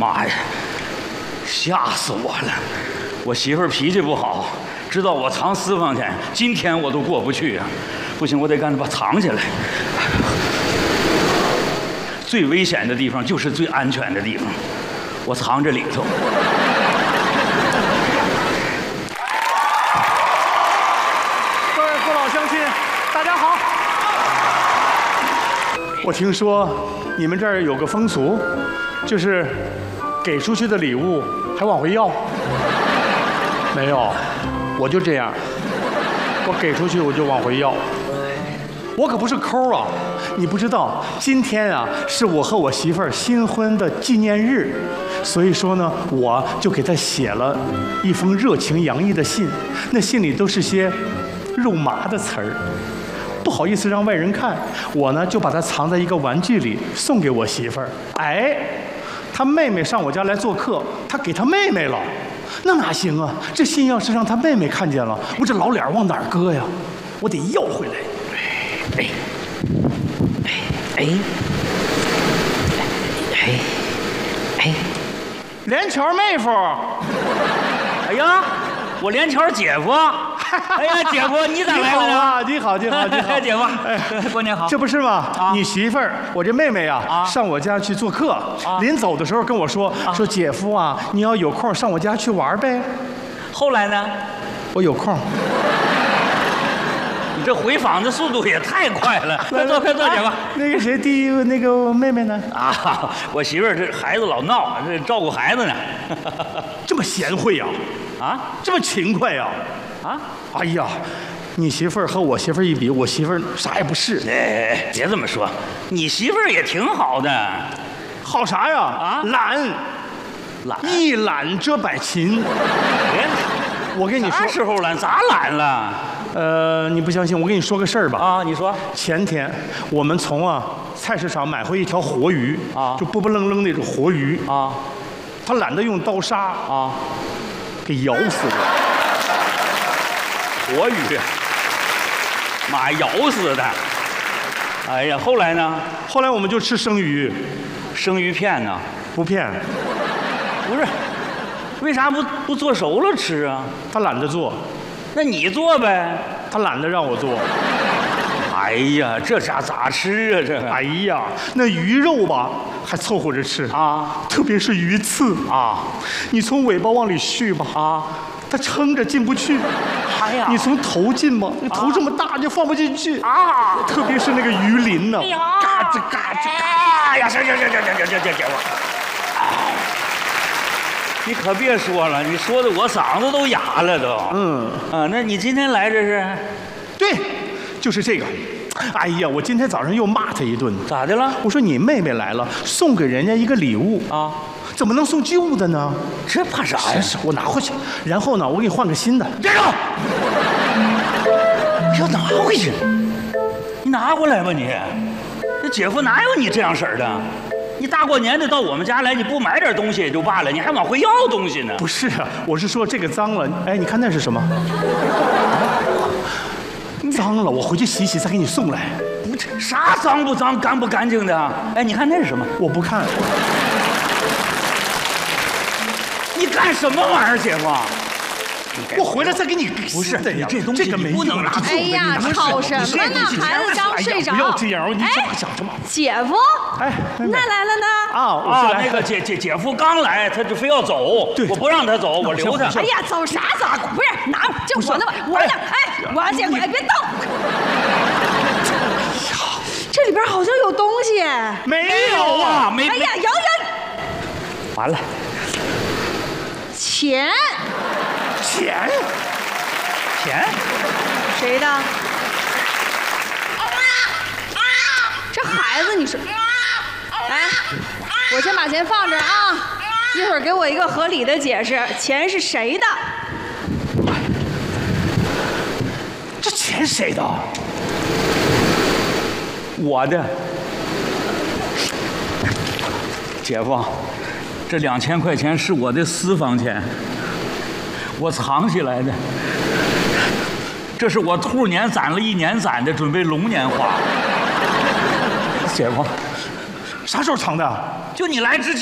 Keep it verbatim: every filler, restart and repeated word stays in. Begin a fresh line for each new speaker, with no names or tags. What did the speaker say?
妈呀，吓死我了！我媳妇儿脾气不好，知道我藏私房钱，今天我都过不去啊！不行，我得赶紧把它藏起来。最危险的地方就是最安全的地方，我藏着里头。
各位父老乡亲，大家好。我听说你们这儿有个风俗，就是给出去的礼物还往回要。没有，我就这样，我给出去我就往回要。我可不是抠啊！你不知道，今天啊是我和我媳妇儿新婚的纪念日，所以说呢，我就给她写了一封热情洋溢的信。那信里都是些肉麻的词儿，不好意思让外人看，我呢就把它藏在一个玩具里，送给我媳妇儿。哎，她妹妹上我家来做客，她给她妹妹了，那哪行啊？这信要是让她妹妹看见了，我这老脸往哪儿搁呀？我得要回来。
哎，哎，哎，哎，哎，
连桥妹夫，
哎呀，我连桥姐夫，哎呀，姐夫，你咋来了呢？
你好，你好，你好，
姐夫，哎，过年好。
这不是吗？
啊、
你媳妇儿，我这妹妹啊，啊上我家去做客，啊、临走的时候跟我说，啊、说姐夫啊，你要有空上我家去玩呗。
后来呢？
我有空。
你这回访的速度也太快了，快坐，快坐，姐夫。
那个谁，第一个那个妹妹呢？
啊，我媳妇儿这孩子老闹，这照顾孩子呢。
这么贤惠呀？啊，这么勤快呀？啊，哎呀，你媳妇儿和我媳妇儿一比，我媳妇儿啥也不是。
哎，别这么说，你媳妇儿也挺好的。
好啥呀？啊，懒，
懒，
一懒遮百勤。
别，
我跟你说，
啥时候懒？咋懒了？
呃，你不相信？我跟你说个事儿吧。
啊，你说。
前天我们从啊菜市场买回一条活鱼啊，就波波楞楞那种活鱼啊，他懒得用刀杀啊，给咬死了。
活鱼，妈咬死的！哎呀，后来呢？
后来我们就吃生鱼，
生鱼片呢？
不骗。
不是，为啥不不做熟了吃啊？
他懒得做。
那你做呗，
他懒得让我做。
哎呀，这咋咋吃啊？这个，
哎呀，那鱼肉吧还凑合着吃啊，特别是鱼刺啊，你从尾巴往里续吧啊，它撑着进不去。哎呀，你从头进吧，那头这么大就放不进去啊。特别是那个鱼鳞呢，嘎吱嘎吱嘎。
哎呀，行行行行行行行行行了。你可别说了，你说的我嗓子都哑了都。嗯啊，那你今天来这是？
对，就是这个。哎呀，我今天早上又骂他一顿。
咋的了？
我说你妹妹来了，送给人家一个礼物啊，怎么能送旧的呢？
这怕啥呀？
我拿回去，然后呢，我给你换个新的。
站住！要拿回去？你拿过来吧你。这姐夫哪有你这样式儿的？你大过年的到我们家来，你不买点东西也就罢了，你还往回要东西呢？
不是啊，我是说这个脏了。哎，你看那是什么？脏了，我回去洗洗再给你送来。
不，啥脏不脏、干不干净的？哎，你看那是什么？
我不看。
你干什么玩意儿，姐夫？
我回来再给你。
不是的呀，这东西
这个没
不能拿。
哎呀，吵什么呢？孩子刚睡着。
不要这样，你这么讲什么？
姐夫，
哎，
那来了呢？
啊
啊，那个姐姐姐夫刚来，他就非要走，我不让他走，我留他。
哎呀，走啥走？不是拿，就我的吧，我的。哎，我姐夫，哎，别动。这里边好像有东西。
没有啊，
没。
哎呀，有有。
完了。
钱。
钱。
钱。
谁的？这孩子，你说。来，我先把钱放这儿啊，一会儿给我一个合理的解释，钱是谁的？
这钱谁的？
我的。姐夫，这两千块钱是我的私房钱，我藏起来的。这是我兔年攒了一年攒的，准备龙年花。姐夫。
啥时候藏的？
就你来之前。